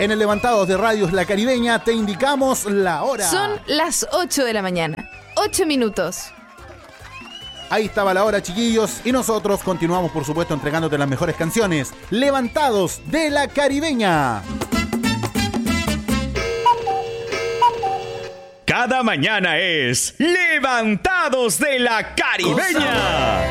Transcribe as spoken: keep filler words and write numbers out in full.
En el Levantados de Radios La Caribeña te indicamos la hora. Son las ocho de la mañana. ocho minutos. Ahí estaba la hora, chiquillos, y nosotros continuamos, por supuesto, entregándote las mejores canciones. Levantados de La Caribeña. Cada mañana es Levantados de La Caribeña.